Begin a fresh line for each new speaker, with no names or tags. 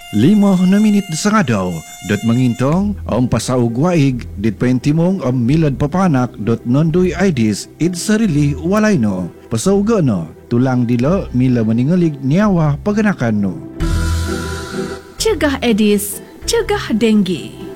5 na minit sa ngadaw, dot mangintong, ang pasaog waig, dit paintimong ang milad papanak, dot nondoy IDs, id sarili walay no. Pasauga no, tulang dilo, mila maningalig niyawa paganakan no.
Cegah Edis, cegah denggi.